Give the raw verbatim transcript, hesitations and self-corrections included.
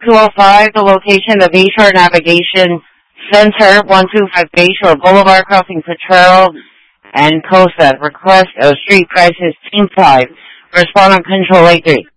two oh five, the location, the Bayshore Navigation Center, one two five Bayshore Boulevard, crossing Potrero and Costa. Request of street crisis, team five. Respondent control eight three.